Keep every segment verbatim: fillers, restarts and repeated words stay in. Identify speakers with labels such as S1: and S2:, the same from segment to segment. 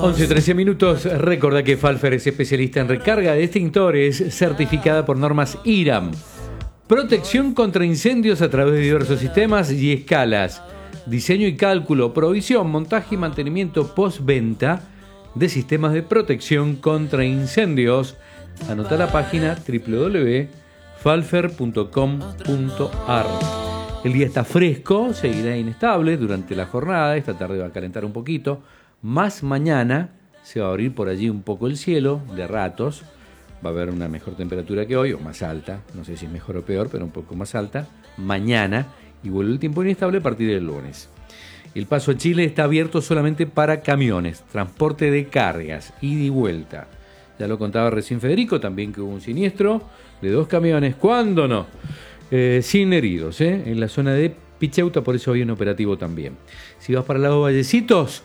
S1: once trece minutos. Recuerda que Falfer es especialista en recarga de extintores, certificada por normas I R A M. Protección contra incendios a través de diversos sistemas y escalas. Diseño y cálculo, provisión, montaje y mantenimiento postventa de sistemas de protección contra incendios. Anota la página doble u doble u doble u punto falfer punto com punto a r. El día está fresco, seguirá inestable durante la jornada. Esta tarde va a calentar un poquito. Más mañana se va a abrir por allí un poco el cielo, de ratos. Va a haber una mejor temperatura que hoy, o más alta. No sé si es mejor o peor, pero un poco más alta. Mañana, y vuelve el tiempo inestable a partir del lunes. El paso a Chile está abierto solamente para camiones, transporte de cargas, ida y vuelta. Ya lo contaba recién Federico, también que hubo un siniestro de dos camiones. ¿Cuándo no? Eh, sin heridos, ¿eh? En la zona de Picheuta, por eso había un operativo también. Si vas para el lado de Vallecitos,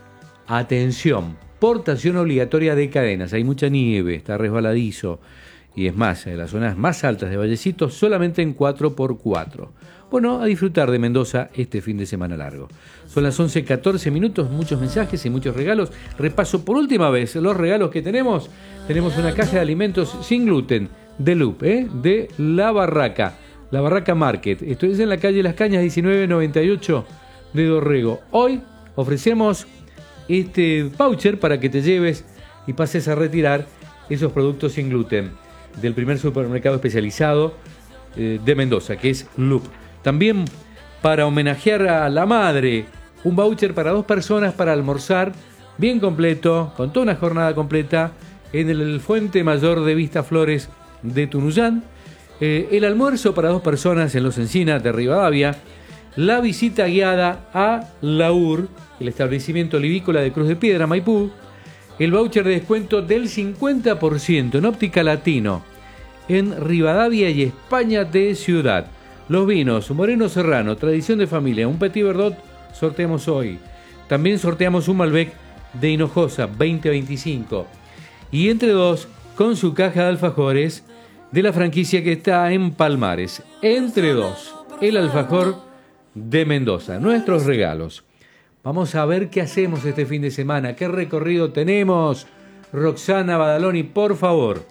S1: atención, portación obligatoria de cadenas. Hay mucha nieve, está resbaladizo. Y es más, en las zonas más altas de Vallecitos, solamente en cuatro por cuatro. Bueno, a disfrutar de Mendoza este fin de semana largo. Son las once catorce minutos, muchos mensajes y muchos regalos. Repaso por última vez los regalos que tenemos. Tenemos una caja de alimentos sin gluten de Loop, ¿eh? de La Barraca, La Barraca Market. Esto es en la calle Las Cañas diecinueve noventa y ocho de Dorrego. Hoy ofrecemos este voucher para que te lleves y pases a retirar esos productos sin gluten del primer supermercado especializado eh, de Mendoza, que es Loop. También para homenajear a la madre, un voucher para dos personas para almorzar bien completo, con toda una jornada completa en el Fuente Mayor de Vista Flores de Tunuyán. Eh, el almuerzo para dos personas en Los Encinas de Rivadavia. La visita guiada a La U R, el establecimiento olivícola de Cruz de Piedra, Maipú. El voucher de descuento del cincuenta por ciento en Óptica Latino en Rivadavia y España de Ciudad. Los vinos Moreno Serrano, tradición de familia, un Petit Verdot, sorteamos hoy. También sorteamos un Malbec de Hinojosa veinte veinticinco. Y entre dos, con su caja de alfajores de la franquicia que está en Palmares. Entre dos, el alfajor de Mendoza. Nuestros regalos. Vamos a ver qué hacemos este fin de semana, qué recorrido tenemos. Roxana Badaloni, por favor.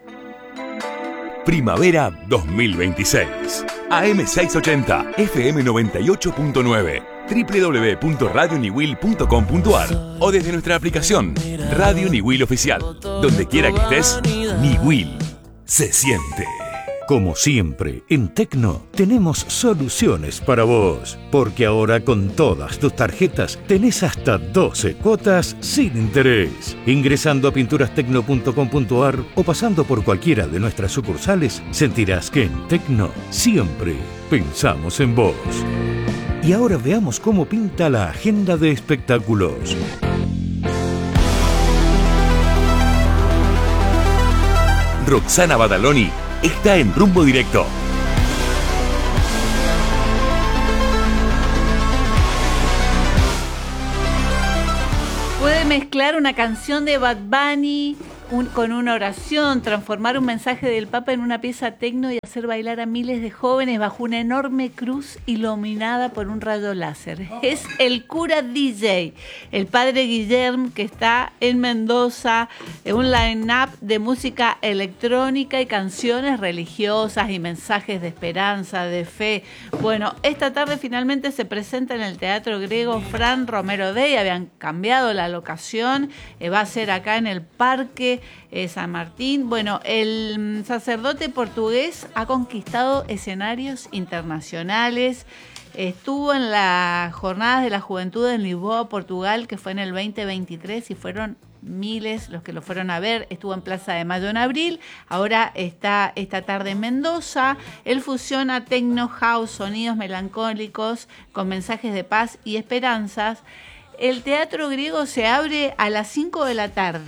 S2: Primavera dos mil veintiséis. A M seiscientos ochenta, F M noventa y ocho punto nueve, doble u doble u doble u punto radio niwil punto com punto a r o desde nuestra aplicación Radio Niwil Oficial. Donde quiera que estés, Niwil se siente.
S3: Como siempre, en Tecno tenemos soluciones para vos, porque ahora con todas tus tarjetas tenés hasta doce cuotas sin interés. Ingresando a pinturas tecno punto com punto a r o pasando por cualquiera de nuestras sucursales, sentirás que en Tecno siempre pensamos en vos. Y ahora veamos cómo pinta la agenda de espectáculos.
S2: Roxana Badaloni está en Rumbo Directo.
S4: Puede mezclar una canción de Bad Bunny un, con una oración, transformar un mensaje del Papa en una pieza tecno y hacer bailar a miles de jóvenes bajo una enorme cruz iluminada por un rayo láser. Es el cura D J, el padre Guillermo, que está en Mendoza, en un line-up de música electrónica y canciones religiosas y mensajes de esperanza, de fe. Bueno, esta tarde finalmente se presenta en el Teatro Griego Fran Romero Day. Habían cambiado la locación, eh, va a ser acá en el Parque eh, San Martín. Bueno, el sacerdote portugués ha conquistado escenarios internacionales. Estuvo en las Jornadas de la Juventud en Lisboa, Portugal, que fue en el veinte veintitrés, y fueron miles los que lo fueron a ver. Estuvo en Plaza de Mayo en abril, ahora está esta tarde en Mendoza. Él fusiona techno house, sonidos melancólicos con mensajes de paz y esperanzas. El Teatro Griego se abre a las cinco de la tarde.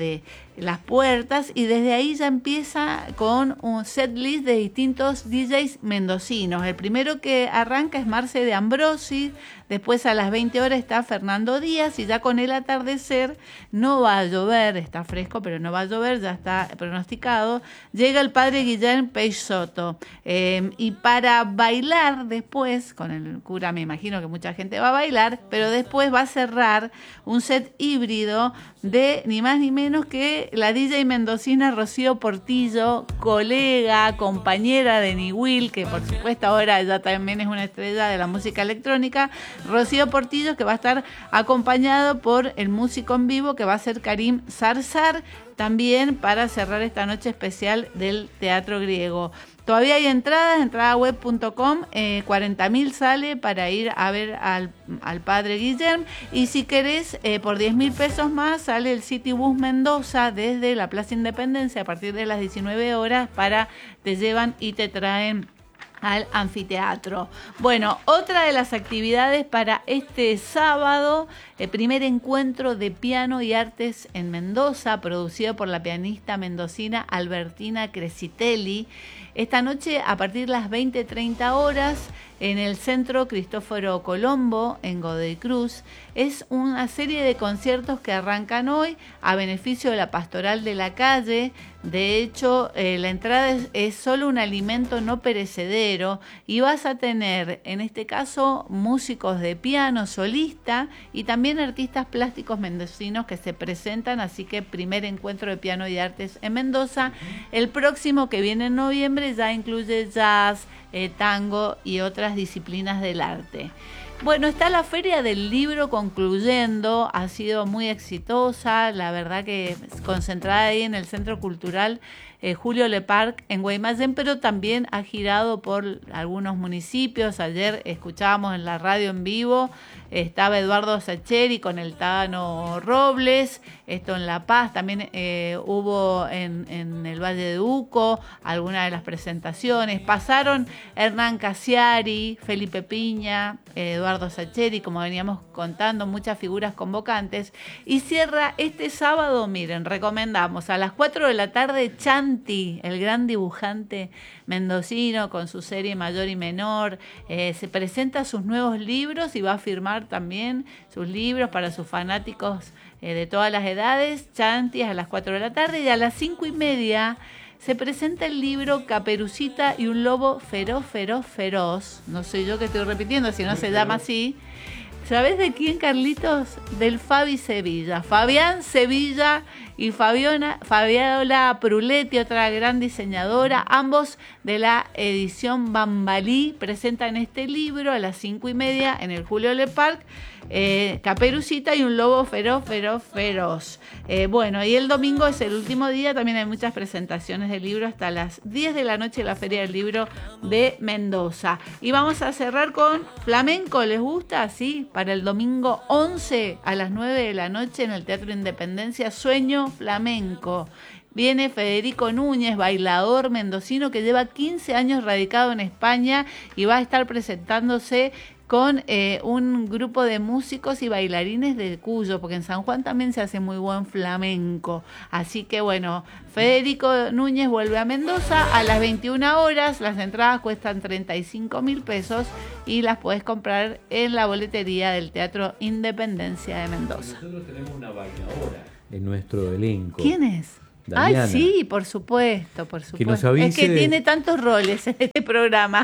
S4: las puertas, y desde ahí ya empieza con un set list de distintos D Js mendocinos. El primero que arranca es Marce de Ambrosi, después a las veinte horas está Fernando Díaz, y ya con el atardecer no va a llover, está fresco pero no va a llover, ya está pronosticado, llega el padre Guillén Peixoto. Eh, y para bailar después, con el cura me imagino que mucha gente va a bailar, pero después va a cerrar un set híbrido de ni más ni menos que la D J mendocina Rocío Portillo, colega, compañera de Niwil, que por supuesto ahora ya también es una estrella de la música electrónica. Rocío Portillo, que va a estar acompañado por el músico en vivo que va a ser Karim Zarzar, también para cerrar esta noche especial del Teatro Griego. Todavía hay entradas, entradaweb punto com, eh, cuarenta mil sale para ir a ver al, al padre Guillén, y si querés, eh, por diez mil pesos más sale el City Bus Mendoza desde la Plaza Independencia a partir de las diecinueve horas, para te llevan y te traen al anfiteatro. Bueno, otra de las actividades para este sábado, el primer encuentro de piano y artes en Mendoza, producido por la pianista mendocina Albertina Crescitelli. Esta noche, a partir de las veinte treinta horas, en el Centro Cristóforo Colombo, en Godoy Cruz, es una serie de conciertos que arrancan hoy a beneficio de la Pastoral de la Calle. De hecho, eh, la entrada es, es solo un alimento no perecedero, y vas a tener, en este caso, músicos de piano solista y también artistas plásticos mendocinos que se presentan, así que primer encuentro de piano y artes en Mendoza. El próximo, que viene en noviembre, ya incluye jazz, eh, tango y otras disciplinas del arte. Bueno, está la Feria del Libro concluyendo, ha sido muy exitosa, la verdad que concentrada ahí en el Centro Cultural eh, Julio Leparc en Guaymallén, pero también ha girado por algunos municipios. Ayer escuchábamos en la radio en vivo, estaba Eduardo Sacheri con el Tano Robles, esto en La Paz, también eh, hubo en, en el Valle de Uco algunas de las presentaciones, pasaron Hernán Casiari, Felipe Piña, eh, Eduardo Sacheri, como veníamos contando, muchas figuras convocantes, y cierra este sábado, miren, recomendamos a las cuatro de la tarde Chanti, el gran dibujante mendocino con su serie Mayor y Menor, eh, se presenta sus nuevos libros y va a firmar también sus libros para sus fanáticos eh, de todas las edades. Chanti a las cuatro de la tarde, y a las cinco y media se presenta el libro Caperucita y un lobo feroz, feroz, feroz. No soy yo que estoy repitiendo, si no se llama así. ¿Sabés de quién, Carlitos? Del Fabi Sevilla. Fabián Sevilla y Fabiona, Fabiola Pruletti, otra gran diseñadora, ambos de la edición Bambalí, presentan este libro a las cinco y media en el Julio Leparc. Eh, Caperucita y un lobo feroz, feroz, feroz. Eh, bueno, y el domingo es el último día, también hay muchas presentaciones de libro hasta las diez de la noche en la Feria del Libro de Mendoza. Y vamos a cerrar con flamenco, ¿les gusta? Sí, para el domingo once a las nueve de la noche en el Teatro Independencia, Sueño Flamenco. Viene Federico Núñez, bailador mendocino que lleva quince años radicado en España y va a estar presentándose con eh, un grupo de músicos y bailarines de Cuyo, porque en San Juan también se hace muy buen flamenco. Así que bueno, Federico Núñez vuelve a Mendoza a las veintiuna horas, las entradas cuestan treinta y cinco mil pesos y las puedes comprar en la boletería del Teatro Independencia de Mendoza.
S1: Nosotros tenemos una bailadora en nuestro elenco.
S4: ¿Quién es?
S1: Damiana.
S4: Ay, sí, por supuesto, por supuesto.
S1: Que nos avise
S4: es que
S1: de...
S4: tiene tantos roles en este programa.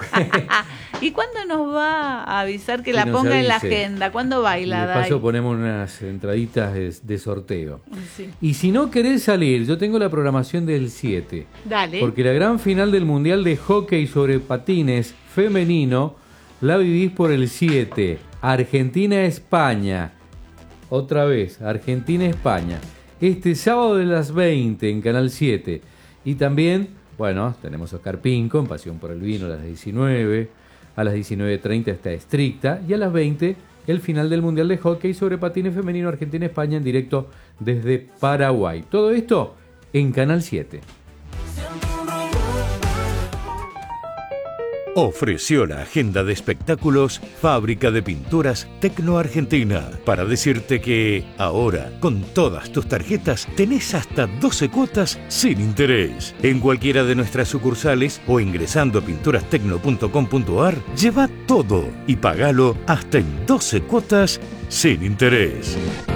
S4: ¿Y cuándo nos va a avisar que,
S1: que
S4: la ponga
S1: avise.
S4: en la agenda? ¿Cuándo baila?
S1: Y de paso ponemos unas entraditas de, de sorteo.
S4: Sí.
S1: Y si no querés salir, yo tengo la programación del siete.
S4: Dale.
S1: Porque la gran final del Mundial de Hockey sobre Patines femenino la vivís por el siete. Argentina-España. Otra vez, Argentina-España. Este sábado de las veinte en Canal siete. Y también, bueno, tenemos a Oscar Pinco en Pasión por el Vino a las diecinueve. A las diecinueve treinta está Estricta. Y a las veinte, el final del Mundial de Hockey sobre Patines femenino Argentina-España en directo desde Paraguay. Todo esto en Canal siete.
S3: Ofreció la agenda de espectáculos Fábrica de Pinturas Tecno Argentina para decirte que ahora, con todas tus tarjetas, tenés hasta doce cuotas sin interés. En cualquiera de nuestras sucursales o ingresando a pinturas tecno punto com punto a r, lleva todo y pagalo hasta en doce cuotas sin interés.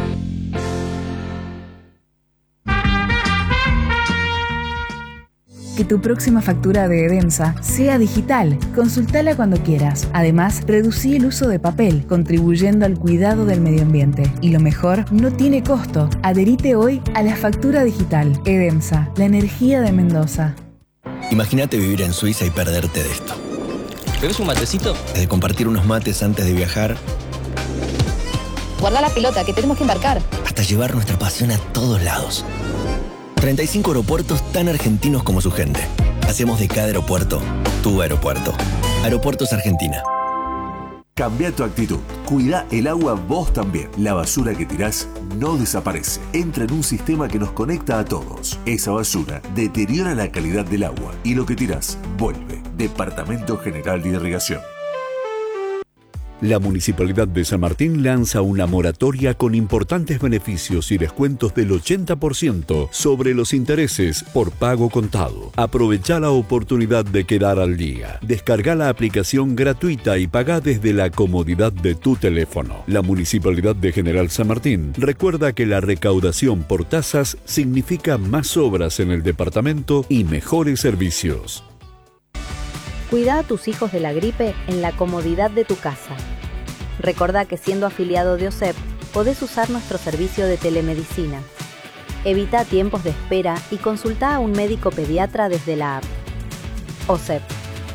S5: Que tu próxima factura de Edemsa sea digital. Consultala cuando quieras. Además, reducí el uso de papel, contribuyendo al cuidado del medio ambiente. Y lo mejor, no tiene costo. Adherite hoy a la factura digital. Edemsa, la energía de Mendoza.
S6: Imagínate vivir en Suiza y perderte de esto.
S7: ¿Querés un matecito?
S6: De compartir unos mates antes de viajar.
S8: Guarda la pelota, que tenemos que embarcar.
S6: Hasta llevar nuestra pasión a todos lados. treinta y cinco aeropuertos tan argentinos como su gente. Hacemos de cada aeropuerto tu aeropuerto. Aeropuertos Argentina.
S9: Cambia tu actitud. Cuida el agua vos también. La basura que tirás no desaparece. Entra en un sistema que nos conecta a todos. Esa basura deteriora la calidad del agua y lo que tirás vuelve. Departamento General de Irrigación.
S10: La Municipalidad de San Martín lanza una moratoria con importantes beneficios y descuentos del ochenta por ciento sobre los intereses por pago contado. Aprovecha la oportunidad de quedar al día. Descarga la aplicación gratuita y paga desde la comodidad de tu teléfono. La Municipalidad de General San Martín recuerda que la recaudación por tasas significa más obras en el departamento y mejores servicios.
S11: Cuida a tus hijos de la gripe en la comodidad de tu casa. Recordá que siendo afiliado de O S E P, podés usar nuestro servicio de telemedicina. Evita tiempos de espera y consulta a un médico pediatra desde la app. O S E P.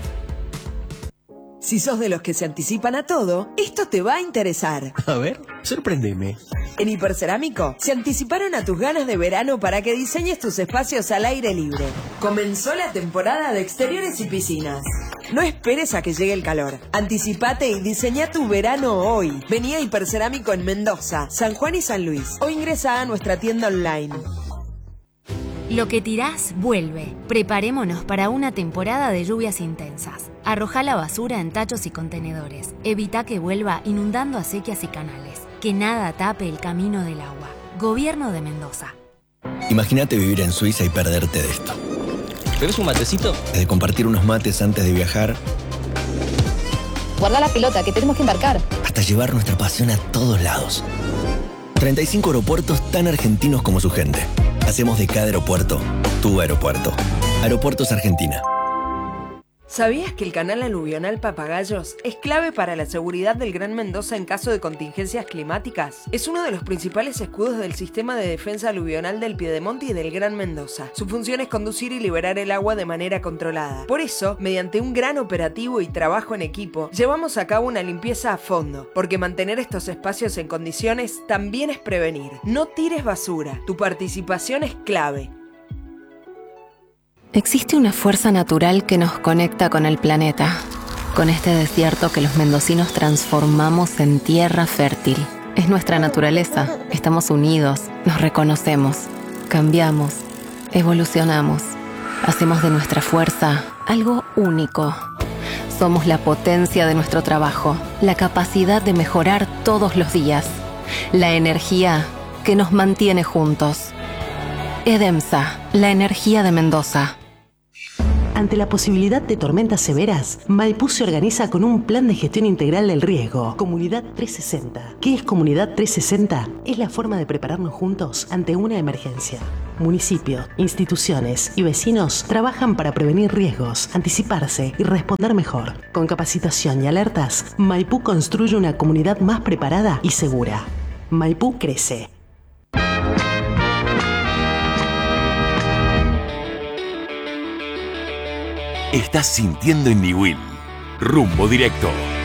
S12: Si sos de los que se anticipan a todo, esto te va a interesar.
S7: A ver, sorpréndeme.
S12: En Hipercerámico se anticiparon a tus ganas de verano para que diseñes tus espacios al aire libre. Comenzó la temporada de exteriores y piscinas. No esperes a que llegue el calor. Anticipate y diseña tu verano hoy. Vení a Hipercerámico en Mendoza, San Juan y San Luis. O ingresa a nuestra tienda online.
S13: Lo que tirás, vuelve. Preparémonos para una temporada de lluvias intensas. Arrojá la basura en tachos y contenedores. Evita que vuelva inundando acequias y canales. Que nada tape el camino del agua. Gobierno de Mendoza.
S6: Imagínate vivir en Suiza y perderte de esto.
S7: ¿Querés un matecito?
S6: De compartir unos mates antes de viajar.
S8: Guarda la pelota, que tenemos que embarcar.
S6: Hasta llevar nuestra pasión a todos lados. treinta y cinco aeropuertos tan argentinos como su gente. Hacemos de cada aeropuerto tu aeropuerto. Aeropuertos Argentina.
S12: ¿Sabías que el canal aluvional Papagayos es clave para la seguridad del Gran Mendoza en caso de contingencias climáticas? Es uno de los principales escudos del sistema de defensa aluvional del Piedemonte y del Gran Mendoza. Su función es conducir y liberar el agua de manera controlada. Por eso, mediante un gran operativo y trabajo en equipo, llevamos a cabo una limpieza a fondo, porque mantener estos espacios en condiciones también es prevenir. No tires basura. Tu participación es clave.
S14: Existe una fuerza natural que nos conecta con el planeta, con este desierto que los mendocinos transformamos en tierra fértil. Es nuestra naturaleza, estamos unidos, nos reconocemos, cambiamos, evolucionamos, hacemos de nuestra fuerza algo único. Somos la potencia de nuestro trabajo, la capacidad de mejorar todos los días, la energía que nos mantiene juntos. Edemsa, la energía de Mendoza.
S15: Ante la posibilidad de tormentas severas, Maipú se organiza con un plan de gestión integral del riesgo, Comunidad trescientos sesenta. ¿Qué es Comunidad trescientos sesenta? Es la forma de prepararnos juntos ante una emergencia. Municipios, instituciones y vecinos trabajan para prevenir riesgos, anticiparse y responder mejor. Con capacitación y alertas, Maipú construye una comunidad más preparada y segura. Maipú crece.
S2: Estás sintiendo en Niwil. Rumbo directo.